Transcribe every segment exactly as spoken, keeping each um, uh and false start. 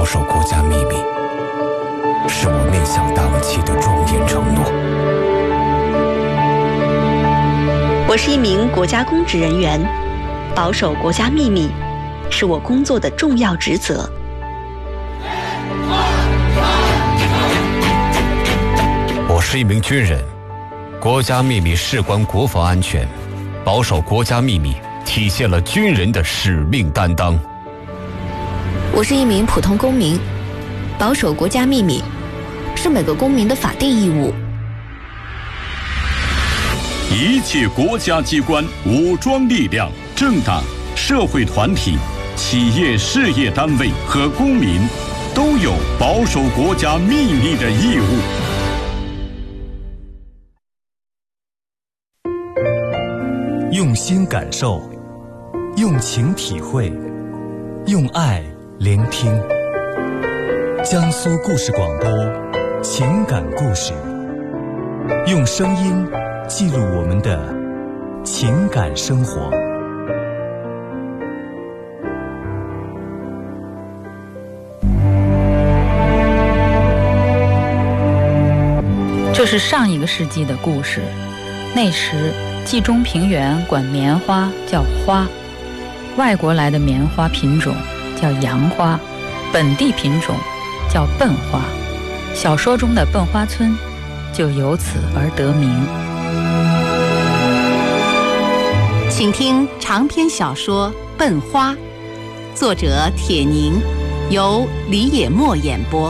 守国家秘密，是我面向党旗的庄严承诺。 我是一名国家公职人员，保守国家秘密是我工作的重要职责。 我是一名军人，国家秘密事关国防安全，保守国家秘密体现了军人的使命担当。 我是一名普通公民，保守国家秘密是每个公民的法定义务。 一切国家机关、武装力量、政党、社会团体、企业事业单位和公民都有保守国家秘密的义务。 用心感受，用情体会，用爱聆听。江苏故事广播，情感故事，用声音记录我们的情感生活。 这是上一个世纪的故事，那时冀中平原管棉花叫花，外国来的棉花品种叫洋花，本地品种叫笨花，小说中的笨花村就由此而得名。 请听长篇小说《笨花》，作者铁凝，由李野墨演播。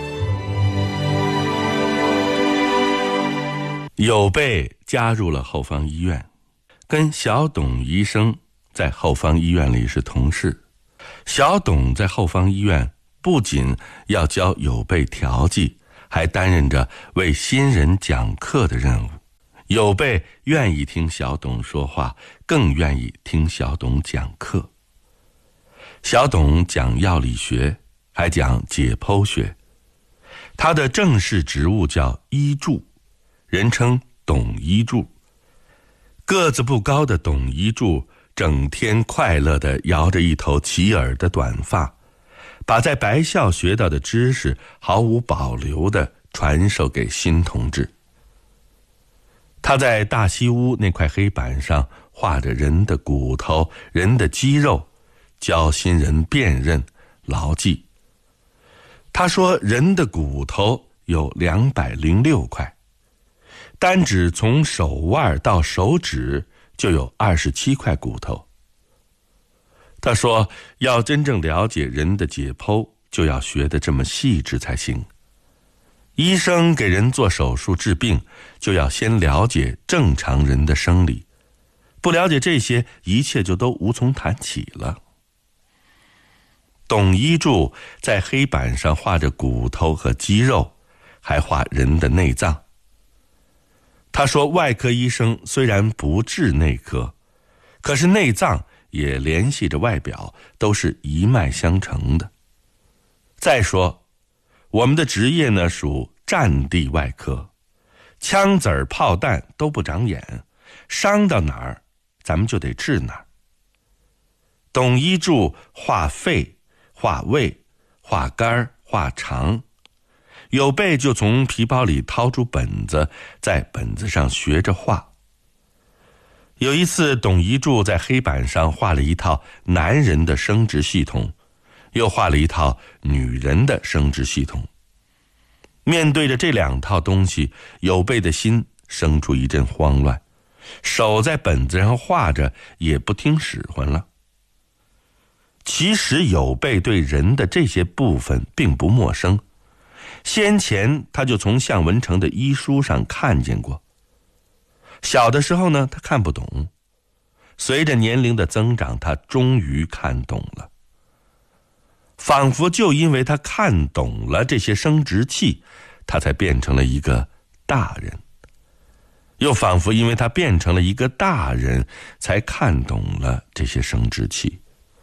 有备加入了后方医院，跟小董医生在后方医院里是同事。小董在后方医院不仅要教有备调剂，还担任着为新人讲课的任务。有备愿意听小董说话，更愿意听小董讲课。小董讲药理学，还讲解剖学。他的正式职务叫医助，人称董医助。个子不高的董医助整天快乐地摇着一头齐耳的短发，把在白校学到的知识毫无保留地传授给新同志。他在大西屋那块黑板上画着人的骨头、人的肌肉，教新人辨认、牢记。他说人的骨头有两百零六块，单指从手腕到手指就有二十七块骨头。他说要真正了解人的解剖，就要学得这么细致才行。医生给人做手术治病，就要先了解正常人的生理，不了解这些，一切就都无从谈起了。董医助在黑板上画着骨头和肌肉，还画人的内脏。他说外科医生虽然不治内科，可是内脏也联系着外表，都是一脉相承的。再说我们的职业呢属战地外科，枪子儿炮弹都不长眼，伤到哪儿咱们就得治哪儿。董医助画肺、画胃、画肝、画肠，有备就从皮包里掏出本子，在本子上学着画。有一次董医助在黑板上画了一套男人的生殖系统，又画了一套女人的生殖系统。面对着这两套东西，有备的心生出一阵慌乱，手在本子上画着，也不听使唤了。其实有备对人的这些部分并不陌生，先前他就从向文成的医书上看见过。小的时候呢，他看不懂，随着年龄的增长，他终于看懂了。仿佛就因为他看懂了这些生殖器，他才变成了一个大人。又仿佛因为他变成了一个大人，才看懂了这些生殖器。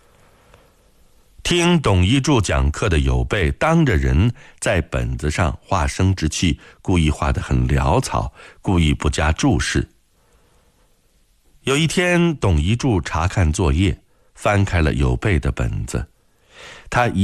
听董医助讲课的有备当着人在本子上画生殖器，故意画得很潦草，故意不加注释。有一天董医助查看作业，翻开了有备的本子，他一